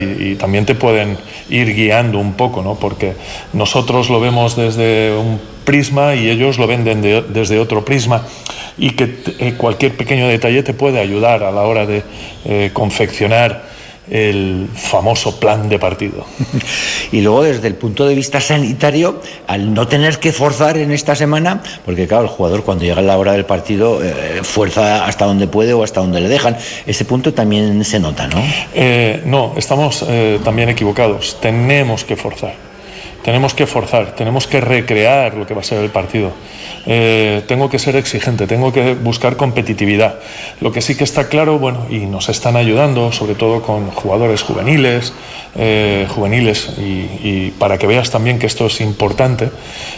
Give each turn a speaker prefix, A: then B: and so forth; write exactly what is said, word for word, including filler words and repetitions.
A: y, y también te pueden ir guiando un poco, ¿no? Porque nosotros lo vemos desde un prisma y ellos lo ven de, desde otro prisma, y que eh, cualquier pequeño detalle te puede ayudar a la hora de eh, confeccionar el famoso plan de partido.
B: Y luego, desde el punto de vista sanitario, al no tener que forzar en esta semana, porque claro, el jugador cuando llega la hora del partido eh, fuerza hasta donde puede o hasta donde le dejan, ese punto también se nota, ¿no?
A: Eh, no, estamos eh, también equivocados. Tenemos que forzar. Tenemos que forzar, tenemos que recrear lo que va a ser el partido. Eh, tengo que ser exigente, tengo que buscar competitividad. Lo que sí que está claro, bueno, y nos están ayudando, sobre todo con jugadores juveniles, eh, juveniles, y, y para que veas también que esto es importante,